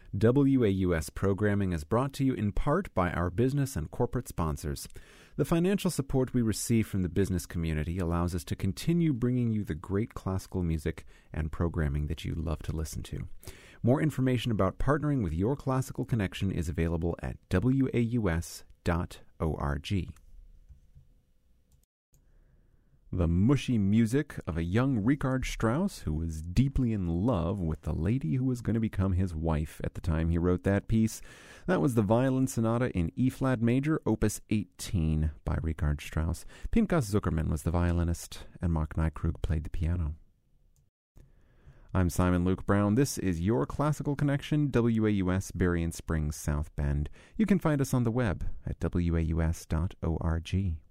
WAUS programming is brought to you in part by our business and corporate sponsors. The financial support we receive from the business community allows us to continue bringing you the great classical music and programming that you love to listen to. More information about partnering with Your Classical Connection is available at waus.org. The mushy music of a young Richard Strauss who was deeply in love with the lady who was going to become his wife at the time he wrote that piece. That was the Violin Sonata in E-flat major, opus 18 by Richard Strauss. Pinchas Zuckerman was the violinist, and Mark Nykrug played the piano. I'm Simon Luke Brown. This is Your Classical Connection, WAUS Berrien Springs, South Bend. You can find us on the web at waus.org.